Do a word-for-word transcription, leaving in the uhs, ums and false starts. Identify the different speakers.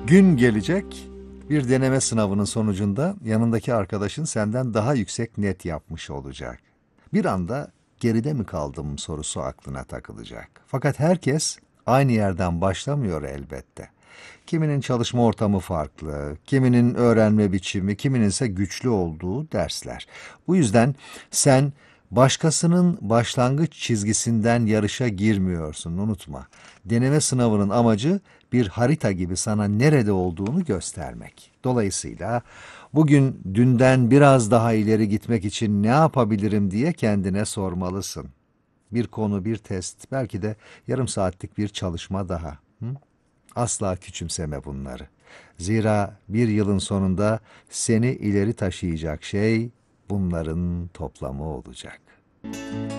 Speaker 1: Gün gelecek, bir deneme sınavının sonucunda yanındaki arkadaşın senden daha yüksek net yapmış olacak. Bir anda geride mi kaldım sorusu aklına takılacak. Fakat herkes aynı yerden başlamıyor elbette. Kiminin çalışma ortamı farklı, kiminin öğrenme biçimi, kiminin ise güçlü olduğu dersler. Bu yüzden sen başkasının başlangıç çizgisinden yarışa girmiyorsun, unutma. Deneme sınavının amacı bir harita gibi sana nerede olduğunu göstermek. Dolayısıyla bugün dünden biraz daha ileri gitmek için ne yapabilirim diye kendine sormalısın. Bir konu, bir test, belki de yarım saatlik bir çalışma daha. Hı? Asla küçümseme bunları. Zira bir yılın sonunda seni ileri taşıyacak şey bunların toplamı olacak.